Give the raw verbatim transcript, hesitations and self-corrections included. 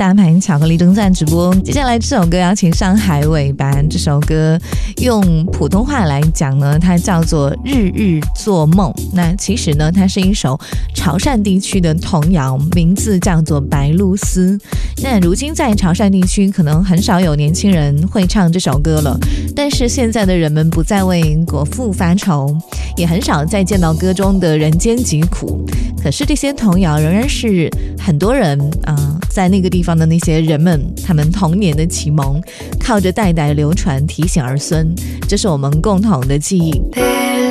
大盘巧克力正在直播。接下来这首歌要请上海尾班，这首歌用普通话来讲呢，它叫做《日日做梦》。那其实呢，它是一首潮汕地区的童谣，名字叫做《白鹭丝》。那如今在潮汕地区，可能很少有年轻人会唱这首歌了。但是现在的人们不再为果腹发愁，也很少再见到歌中的人间疾苦。可是这些童谣仍然是很多人啊、呃，在那个地方的那些人们，他们童年的启蒙，靠着代代流传提醒儿孙，这是我们共同的记忆。